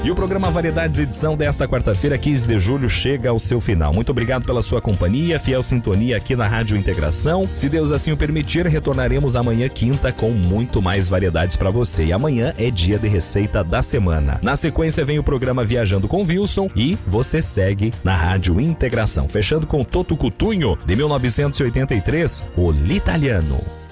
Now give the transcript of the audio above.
E o programa Variedades edição desta quarta-feira, 15 de julho, chega ao seu final. Muito obrigado pela sua companhia, fiel sintonia aqui na Rádio Integração. Se Deus assim o permitir, retornaremos amanhã, quinta, com muito mais variedades para você. E amanhã é dia de receita da semana. Na sequência vem o programa Viajando com Wilson e você segue na Rádio Integração. Fechando com Toto Cutugno, de 1983, O L'Italiano.